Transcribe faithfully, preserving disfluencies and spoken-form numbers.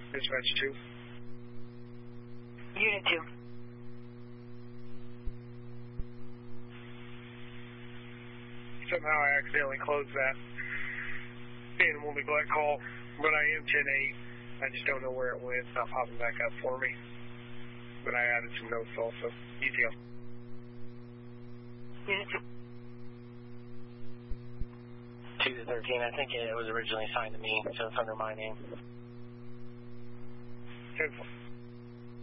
Dispatch two. Unit two. Somehow I accidentally closed that animal neglect call, but I am ten eight. I just don't know where it went. It's not popping back up for me. But I added some notes also. Detail. Unit two. two to thirteen, I think it was originally assigned to me, so it's under my name. ten four.